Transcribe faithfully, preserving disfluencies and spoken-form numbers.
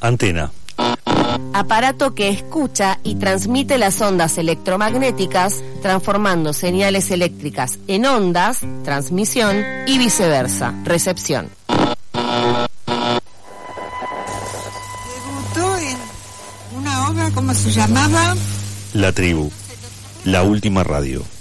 Antena. Aparato que escucha y transmite las ondas electromagnéticas, transformando señales eléctricas en ondas, transmisión, y viceversa, recepción. Debutó en una obra, ¿cómo se llamaba? La Tribu, la última radio.